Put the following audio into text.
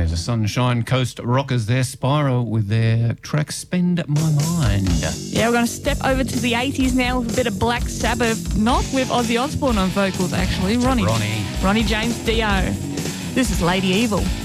There's a Sunshine Coast Rockers there, Spyro, with their track Spend My Mind. Yeah, we're going to step over to the 80s now with a bit of Black Sabbath, not with Ozzy Osbourne on vocals, actually. Ronnie James Dio. This is Lady Evil.